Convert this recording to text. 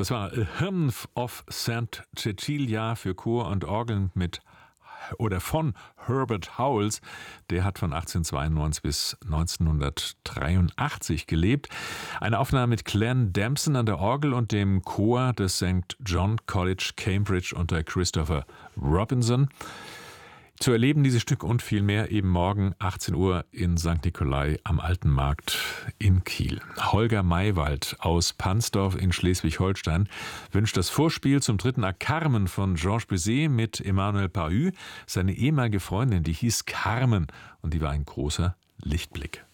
Das war A Hymn of St. Cecilia für Chor und Orgeln von Herbert Howells. Der hat von 1892 bis 1983 gelebt. Eine Aufnahme mit Glenn Damson an der Orgel und dem Chor des St. John College Cambridge unter Christopher Robinson. Zu erleben dieses Stück und viel mehr eben morgen 18 Uhr in St. Nikolai am Alten Markt in Kiel. Holger Maywald aus Pansdorf in Schleswig-Holstein wünscht das Vorspiel zum dritten Akt Carmen von Georges Bizet mit Emmanuel Pahud. Seine ehemalige Freundin, die hieß Carmen und die war ein großer Lichtblick.